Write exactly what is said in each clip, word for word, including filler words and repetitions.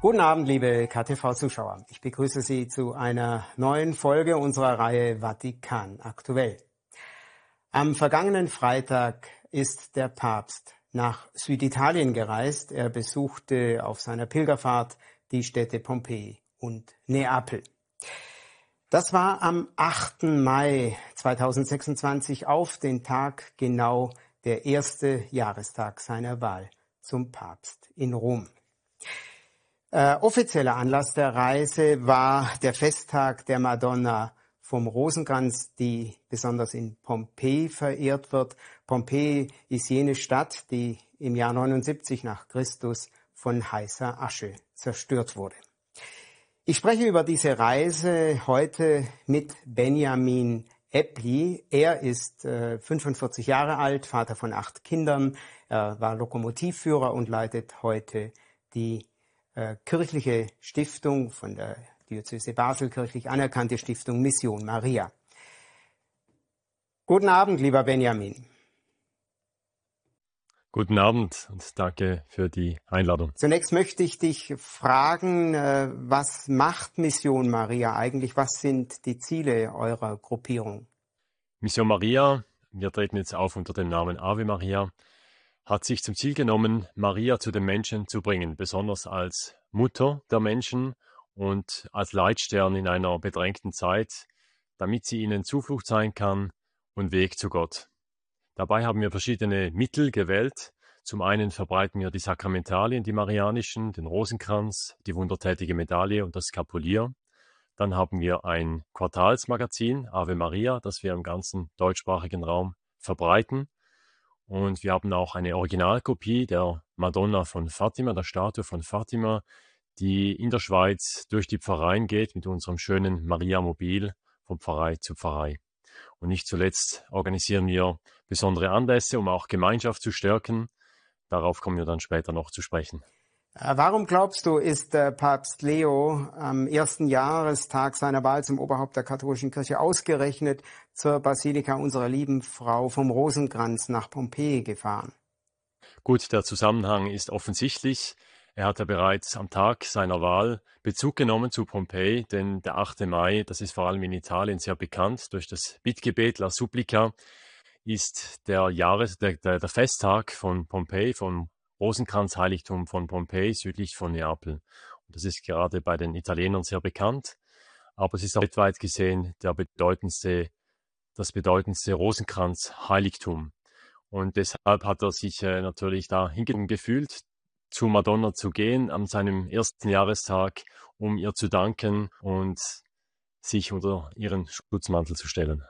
Guten Abend, liebe K T V-Zuschauer. Ich begrüße Sie zu einer neuen Folge unserer Reihe Vatikan aktuell. Am vergangenen Freitag ist der Papst nach Süditalien gereist. Er besuchte auf seiner Pilgerfahrt die Städte Pompeji und Neapel. Das war am achten Mai zweitausendsechsundzwanzig, auf den Tag genau der erste Jahrestag seiner Wahl zum Papst in Rom. Äh, offizieller Anlass der Reise war der Festtag der Madonna vom Rosenkranz, die besonders in Pompeji verehrt wird. Pompeji ist jene Stadt, die im Jahr neunundsiebzig nach Christus von heißer Asche zerstört wurde. Ich spreche über diese Reise heute mit Benjamin Eppli. Er ist äh, fünfundvierzig Jahre alt, Vater von acht Kindern. Er war Lokomotivführer und leitet heute die äh, kirchliche Stiftung von der Diözese Basel, kirchlich anerkannte Stiftung Mission Maria. Guten Abend, lieber Benjamin. Guten Abend und danke für die Einladung. Zunächst möchte ich dich fragen, äh, was macht Mission Maria eigentlich? Was sind die Ziele eurer Gruppierung? Mission Maria, wir treten jetzt auf unter dem Namen Ave Maria, hat sich zum Ziel genommen, Maria zu den Menschen zu bringen, besonders als Mutter der Menschen und als Leitstern in einer bedrängten Zeit, damit sie ihnen Zuflucht sein kann und Weg zu Gott. Dabei haben wir verschiedene Mittel gewählt. Zum einen verbreiten wir die Sakramentalien, die marianischen, den Rosenkranz, die wundertätige Medaille und das Skapulier. Dann haben wir ein Quartalsmagazin, Ave Maria, das wir im ganzen deutschsprachigen Raum verbreiten. Und wir haben auch eine Originalkopie der Madonna von Fatima, der Statue von Fatima, die in der Schweiz durch die Pfarreien geht mit unserem schönen Maria-Mobil von Pfarrei zu Pfarrei. Und nicht zuletzt organisieren wir besondere Anlässe, um auch Gemeinschaft zu stärken. Darauf kommen wir dann später noch zu sprechen. Warum glaubst du, ist äh, Papst Leo am ersten Jahrestag seiner Wahl zum Oberhaupt der katholischen Kirche ausgerechnet zur Basilika unserer lieben Frau vom Rosenkranz nach Pompeji gefahren? Gut, der Zusammenhang ist offensichtlich. Er hat ja bereits am Tag seiner Wahl Bezug genommen zu Pompeji, denn der achte Mai, das ist vor allem in Italien sehr bekannt, durch das Bittgebet La Supplica, ist der Jahres, der, der, der Festtag von Pompeji, vom Rosenkranz-Heiligtum von Pompeji, südlich von Neapel. Und das ist gerade bei den Italienern sehr bekannt, aber es ist auch weltweit gesehen der bedeutendste, das bedeutendste Rosenkranz-Heiligtum. Und deshalb hat er sich äh, natürlich da hingezogen gefühlt, zu Madonna zu gehen an seinem ersten Jahrestag, um ihr zu danken und sich unter ihren Schutzmantel zu stellen.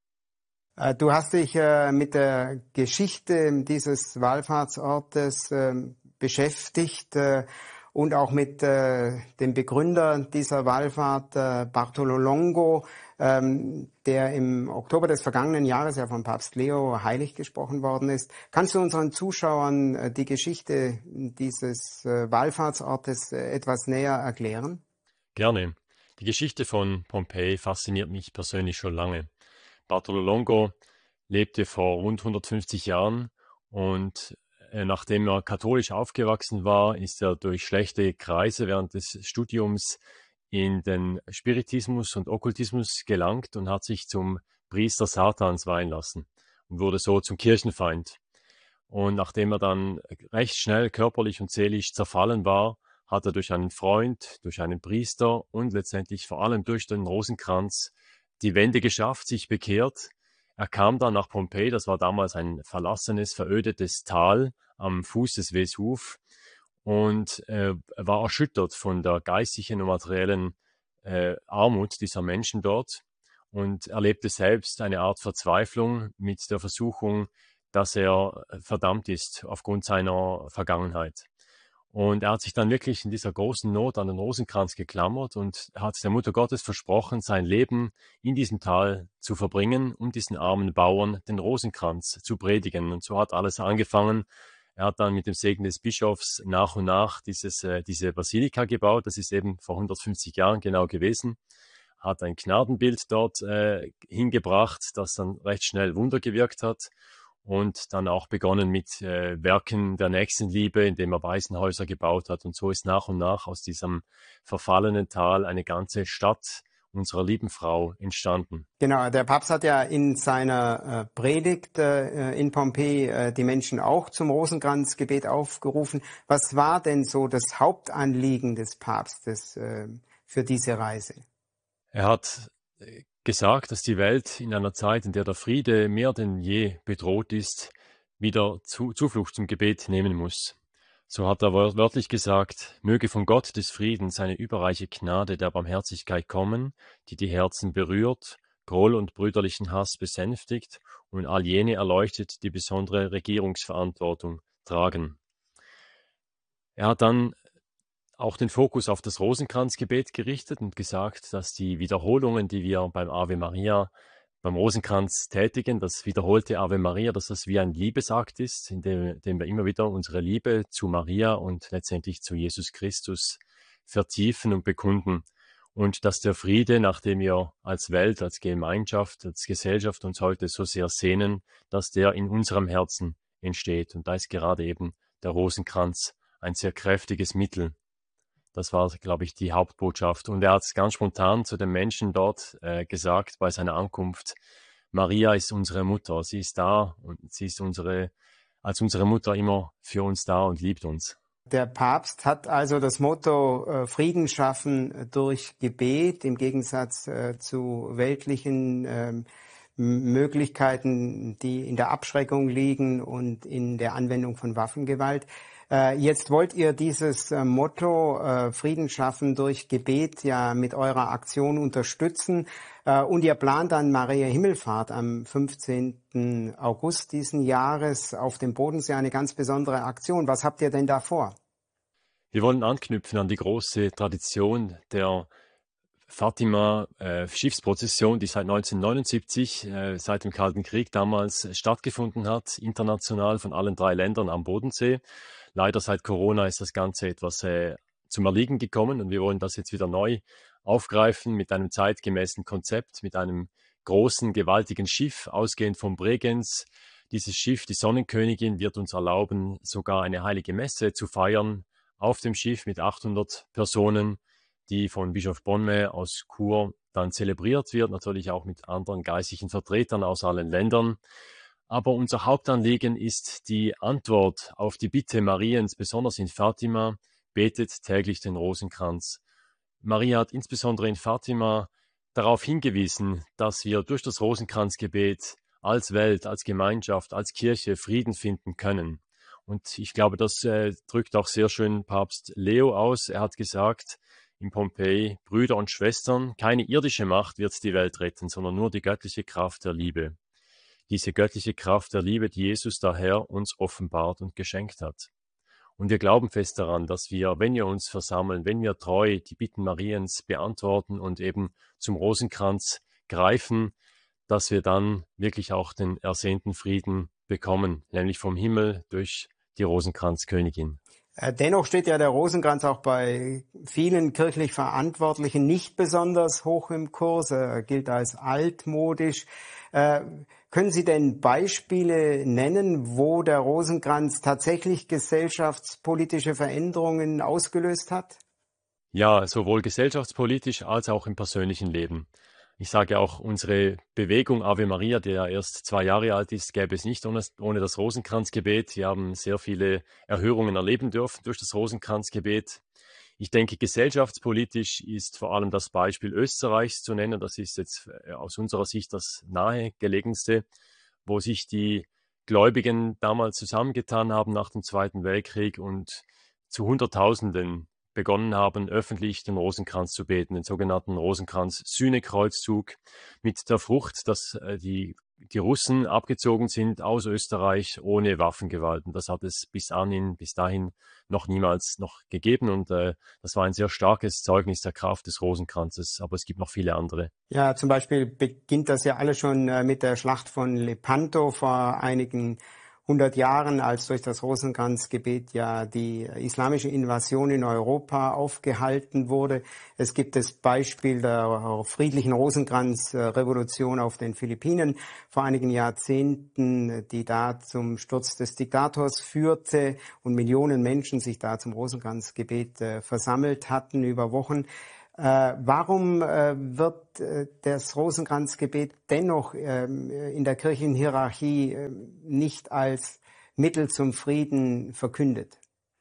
Du hast dich äh, mit der Geschichte dieses Wallfahrtsortes äh, beschäftigt äh, und auch mit äh, dem Begründer dieser Wallfahrt, äh, Bartolo Longo, ähm, der im Oktober des vergangenen Jahres ja von Papst Leo heilig gesprochen worden ist. Kannst du unseren Zuschauern äh, die Geschichte dieses äh, Wallfahrtsortes äh, etwas näher erklären? Gerne. Die Geschichte von Pompeji fasziniert mich persönlich schon lange. Bartolo Longo lebte vor rund hundertfünfzig Jahren und äh, nachdem er katholisch aufgewachsen war, ist er durch schlechte Kreise während des Studiums in den Spiritismus und Okkultismus gelangt und hat sich zum Priester Satans weihen lassen und wurde so zum Kirchenfeind. Und nachdem er dann recht schnell körperlich und seelisch zerfallen war, hat er durch einen Freund, durch einen Priester und letztendlich vor allem durch den Rosenkranz die Wende geschafft, sich bekehrt. Er kam dann nach Pompeji, das war damals ein verlassenes, verödetes Tal am Fuß des Vesuv und äh, war erschüttert von der geistigen und materiellen äh, Armut dieser Menschen dort und erlebte selbst eine Art Verzweiflung mit der Versuchung, dass er verdammt ist aufgrund seiner Vergangenheit. Und er hat sich dann wirklich in dieser großen Not an den Rosenkranz geklammert und hat der Mutter Gottes versprochen, sein Leben in diesem Tal zu verbringen, um diesen armen Bauern den Rosenkranz zu predigen. Und so hat alles angefangen. Er hat dann mit dem Segen des Bischofs nach und nach dieses, äh, diese Basilika gebaut. Das ist eben vor hundertfünfzig Jahren genau gewesen. Hat ein Gnadenbild dort äh, hingebracht, das dann recht schnell Wunder gewirkt hat. und dann auch begonnen mit äh, Werken der Nächstenliebe, indem er Waisenhäuser gebaut hat. Und so ist nach und nach aus diesem verfallenen Tal eine ganze Stadt unserer lieben Frau entstanden. Genau, der Papst hat ja in seiner äh, Predigt äh, in Pompeji äh, die Menschen auch zum Rosenkranzgebet aufgerufen. Was war denn so das Hauptanliegen des Papstes äh, für diese Reise? Er hat äh, gesagt, dass die Welt in einer Zeit, in der der Friede mehr denn je bedroht ist, wieder zu, Zuflucht zum Gebet nehmen muss. So hat er wörtlich gesagt, möge von Gott des Friedens seine überreiche Gnade der Barmherzigkeit kommen, die die Herzen berührt, Groll und brüderlichen Hass besänftigt und all jene erleuchtet, die besondere Regierungsverantwortung tragen. Er hat dann auch den Fokus auf das Rosenkranzgebet gerichtet und gesagt, dass die Wiederholungen, die wir beim Ave Maria, beim Rosenkranz tätigen, das wiederholte Ave Maria, dass das wie ein Liebesakt ist, in dem, dem wir immer wieder unsere Liebe zu Maria und letztendlich zu Jesus Christus vertiefen und bekunden. Und dass der Friede, nach dem wir als Welt, als Gemeinschaft, als Gesellschaft uns heute so sehr sehnen, dass der in unserem Herzen entsteht. Und da ist gerade eben der Rosenkranz ein sehr kräftiges Mittel. Das war, glaube ich, die Hauptbotschaft. Und er hat es ganz spontan zu den Menschen dort äh, gesagt bei seiner Ankunft. Maria ist unsere Mutter. Sie ist da und sie ist unsere, als unsere Mutter immer für uns da und liebt uns. Der Papst hat also das Motto äh, Frieden schaffen durch Gebet im Gegensatz äh, zu weltlichen äh, Möglichkeiten, die in der Abschreckung liegen und in der Anwendung von Waffengewalt. Äh, jetzt wollt ihr dieses äh, Motto äh, Frieden schaffen durch Gebet ja mit eurer Aktion unterstützen äh, und ihr plant dann Maria Himmelfahrt am fünfzehnten August diesen Jahres auf dem Bodensee, eine ganz besondere Aktion. Was habt ihr denn da vor? Wir wollen anknüpfen an die große Tradition der Fatima-Schiffsprozession, äh, die seit neunzehnhundertneunundsiebzig, äh, seit dem Kalten Krieg damals stattgefunden hat, international von allen drei Ländern am Bodensee. Leider seit Corona ist das Ganze etwas äh, zum Erliegen gekommen und wir wollen das jetzt wieder neu aufgreifen mit einem zeitgemäßen Konzept, mit einem großen, gewaltigen Schiff, ausgehend vom Bregenz. Dieses Schiff, die Sonnenkönigin, wird uns erlauben, sogar eine heilige Messe zu feiern auf dem Schiff mit achthundert Personen, die von Bischof Bonme aus Chur dann zelebriert wird, natürlich auch mit anderen geistlichen Vertretern aus allen Ländern. Aber unser Hauptanliegen ist die Antwort auf die Bitte Mariens, besonders in Fatima, betet täglich den Rosenkranz. Maria hat insbesondere in Fatima darauf hingewiesen, dass wir durch das Rosenkranzgebet als Welt, als Gemeinschaft, als Kirche Frieden finden können. Und ich glaube, das äh, drückt auch sehr schön Papst Leo aus. Er hat gesagt, in Pompeji, Brüder und Schwestern, keine irdische Macht wird die Welt retten, sondern nur die göttliche Kraft der Liebe. Diese göttliche Kraft der Liebe, die Jesus daher uns offenbart und geschenkt hat. Und wir glauben fest daran, dass wir, wenn wir uns versammeln, wenn wir treu die Bitten Mariens beantworten und eben zum Rosenkranz greifen, dass wir dann wirklich auch den ersehnten Frieden bekommen, nämlich vom Himmel durch die Rosenkranzkönigin. Dennoch steht ja der Rosenkranz auch bei vielen kirchlich Verantwortlichen nicht besonders hoch im Kurs. Er gilt als altmodisch. Äh, können Sie denn Beispiele nennen, wo der Rosenkranz tatsächlich gesellschaftspolitische Veränderungen ausgelöst hat? Ja, sowohl gesellschaftspolitisch als auch im persönlichen Leben. Ich sage auch, unsere Bewegung Ave Maria, die ja erst zwei Jahre alt ist, gäbe es nicht ohne, ohne das Rosenkranzgebet. Wir haben sehr viele Erhörungen erleben dürfen durch das Rosenkranzgebet. Ich denke, gesellschaftspolitisch ist vor allem das Beispiel Österreichs zu nennen. Das ist jetzt aus unserer Sicht das nahegelegenste, wo sich die Gläubigen damals zusammengetan haben nach dem Zweiten Weltkrieg und zu Hunderttausenden begonnen haben, öffentlich den Rosenkranz zu beten, den sogenannten Rosenkranz-Sühnekreuzzug, mit der Frucht, dass äh, die, die Russen abgezogen sind aus Österreich ohne Waffengewalt. Und das hat es bis dahin, bis dahin noch niemals noch gegeben. Und äh, das war ein sehr starkes Zeugnis der Kraft des Rosenkranzes. Aber es gibt noch viele andere. Ja, zum Beispiel beginnt das ja alles schon äh, mit der Schlacht von Lepanto vor einigen hundert Jahren, als durch das Rosenkranzgebet ja die islamische Invasion in Europa aufgehalten wurde. Es gibt das Beispiel der friedlichen Rosenkranzrevolution auf den Philippinen vor einigen Jahrzehnten, die da zum Sturz des Diktators führte und Millionen Menschen sich da zum Rosenkranzgebet äh, versammelt hatten über Wochen. Äh, warum äh, wird äh, das Rosenkranzgebet dennoch ähm, in der Kirchenhierarchie äh, nicht als Mittel zum Frieden verkündet?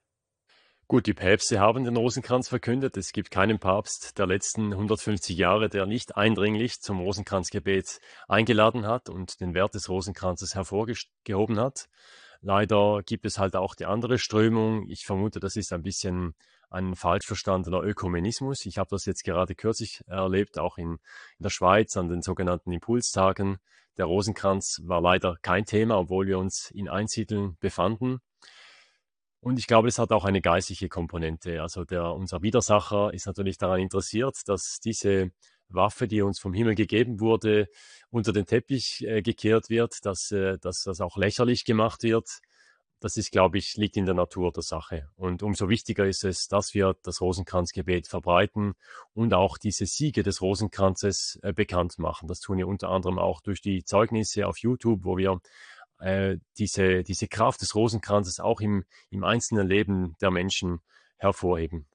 Gut, die Päpste haben den Rosenkranz verkündet. Es gibt keinen Papst der letzten hundertfünfzig Jahre, der nicht eindringlich zum Rosenkranzgebet eingeladen hat und den Wert des Rosenkranzes hervorgehoben hat. Leider gibt es halt auch die andere Strömung. Ich vermute, das ist ein bisschen ein falsch verstandener Ökumenismus. Ich habe das jetzt gerade kürzlich erlebt, auch in, in der Schweiz an den sogenannten Impulstagen. Der Rosenkranz war leider kein Thema, obwohl wir uns in Einsiedeln befanden. Und ich glaube, es hat auch eine geistliche Komponente. Also der, unser Widersacher ist natürlich daran interessiert, dass diese Waffe, die uns vom Himmel gegeben wurde, unter den Teppich äh, gekehrt wird, dass, äh, dass das auch lächerlich gemacht wird. Das ist, glaube ich, liegt in der Natur der Sache. Und umso wichtiger ist es, dass wir das Rosenkranzgebet verbreiten und auch diese Siege des Rosenkranzes äh, bekannt machen. Das tun wir unter anderem auch durch die Zeugnisse auf YouTube, wo wir äh, diese, diese Kraft des Rosenkranzes auch im, im einzelnen Leben der Menschen hervorheben.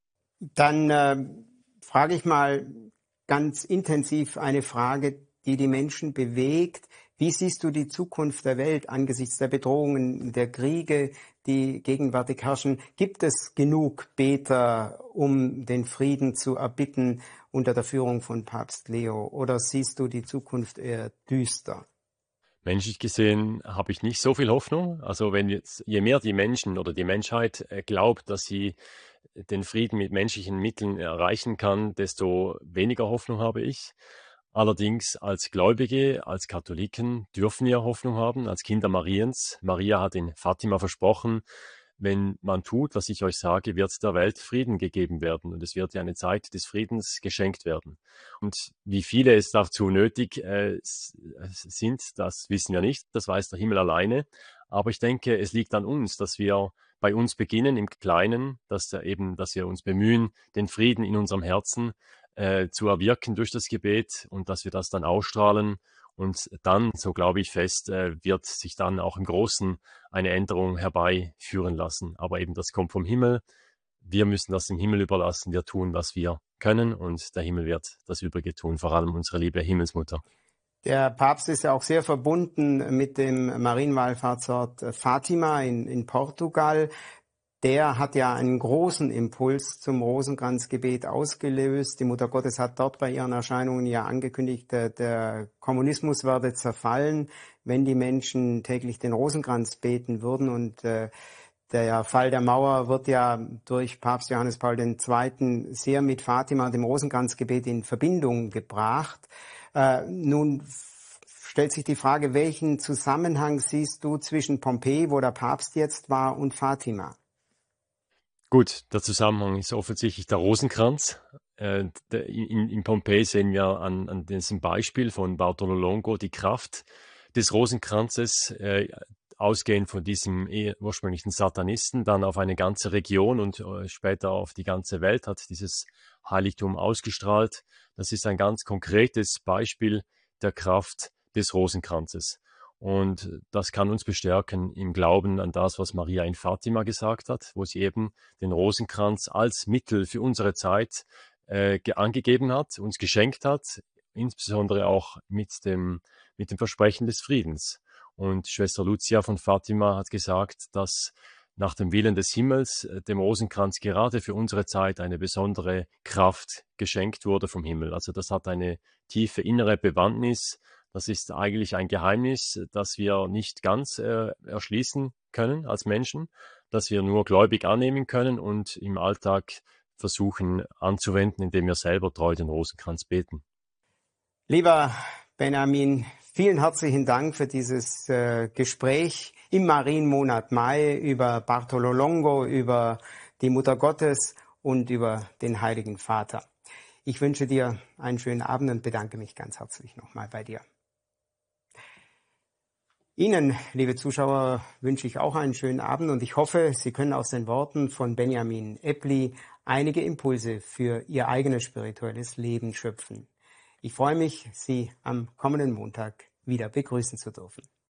Dann äh, frage ich mal ganz intensiv eine Frage, die die Menschen bewegt. Wie siehst du die Zukunft der Welt angesichts der Bedrohungen, der Kriege, die gegenwärtig herrschen? Gibt es genug Beter, um den Frieden zu erbitten unter der Führung von Papst Leo? Oder siehst du die Zukunft eher düster? Menschlich gesehen habe ich nicht so viel Hoffnung. Also wenn jetzt, je mehr die Menschen oder die Menschheit äh, glaubt, dass sie den Frieden mit menschlichen Mitteln erreichen kann, desto weniger Hoffnung habe ich. Allerdings als Gläubige, als Katholiken dürfen wir Hoffnung haben, als Kinder Mariens. Maria hat in Fatima versprochen, wenn man tut, was ich euch sage, wird der Welt Frieden gegeben werden und es wird ja eine Zeit des Friedens geschenkt werden. Und wie viele es dazu nötig äh, sind, das wissen wir nicht, das weiß der Himmel alleine. Aber ich denke, es liegt an uns, dass wir bei uns beginnen im Kleinen, dass eben, dass wir uns bemühen, den Frieden in unserem Herzen äh, zu erwirken durch das Gebet und dass wir das dann ausstrahlen. Und dann, so glaube ich fest, äh, wird sich dann auch im Großen eine Änderung herbeiführen lassen. Aber eben das kommt vom Himmel. Wir müssen das dem Himmel überlassen. Wir tun, was wir können und der Himmel wird das Übrige tun, vor allem unsere liebe Himmelsmutter. Der Papst ist ja auch sehr verbunden mit dem Marienwallfahrtsort Fatima in, in Portugal. Der hat ja einen großen Impuls zum Rosenkranzgebet ausgelöst. Die Mutter Gottes hat dort bei ihren Erscheinungen ja angekündigt, der, der Kommunismus werde zerfallen, wenn die Menschen täglich den Rosenkranz beten würden. Und äh, der Fall der Mauer wird ja durch Papst Johannes Paul der Zweite sehr mit Fatima, dem Rosenkranzgebet, in Verbindung gebracht. Äh, nun stellt sich die Frage, welchen Zusammenhang siehst du zwischen Pompeji, wo der Papst jetzt war, und Fatima? Gut, der Zusammenhang ist offensichtlich der Rosenkranz. Äh, der, in, in Pompeji sehen wir an, an diesem Beispiel von Bartolo Longo die Kraft des Rosenkranzes, äh, ausgehend von diesem ursprünglichen Satanisten, dann auf eine ganze Region und äh, später auf die ganze Welt hat dieses Heiligtum ausgestrahlt. Das ist ein ganz konkretes Beispiel der Kraft des Rosenkranzes. Und das kann uns bestärken im Glauben an das, was Maria in Fatima gesagt hat, wo sie eben den Rosenkranz als Mittel für unsere Zeit äh, angegeben hat, uns geschenkt hat, insbesondere auch mit dem, mit dem Versprechen des Friedens. Und Schwester Lucia von Fatima hat gesagt, dass nach dem Willen des Himmels dem Rosenkranz gerade für unsere Zeit eine besondere Kraft geschenkt wurde vom Himmel. Also das hat eine tiefe innere Bewandtnis. Das ist eigentlich ein Geheimnis, das wir nicht ganz äh, erschließen können als Menschen, das wir nur gläubig annehmen können und im Alltag versuchen anzuwenden, indem wir selber treu den Rosenkranz beten. Lieber Benjamin, vielen herzlichen Dank für dieses äh, Gespräch im Marienmonat Mai über Bartolo Longo, über die Mutter Gottes und über den Heiligen Vater. Ich wünsche dir einen schönen Abend und bedanke mich ganz herzlich nochmal bei dir. Ihnen, liebe Zuschauer, wünsche ich auch einen schönen Abend und ich hoffe, Sie können aus den Worten von Benjamin Epli einige Impulse für Ihr eigenes spirituelles Leben schöpfen. Ich freue mich, Sie am kommenden Montag wieder begrüßen zu dürfen.